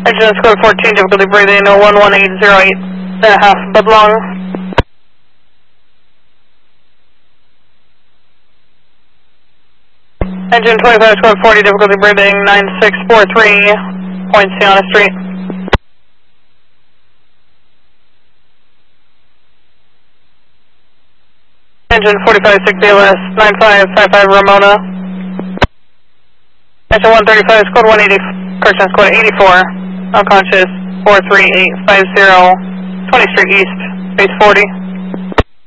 Engine square 14, difficulty breathing, 11808.5, Budlong. Engine 25, square 40, difficulty breathing, 9643, Point Sienna Street. Engine 45, 6 ALS, 9555 Ramona. Engine 135, squad 180, correction, squad 84, unconscious, 43850, 20th Street East, base 40.